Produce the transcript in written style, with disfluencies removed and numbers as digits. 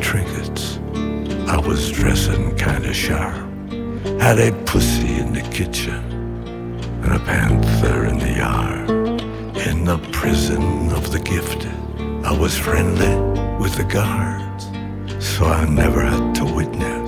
trinkets. I was dressing kinda sharp. Had a pussy in the kitchen and a panther in the yard. In the prison of the gifted, I was friendly with the guards, so I never had to witness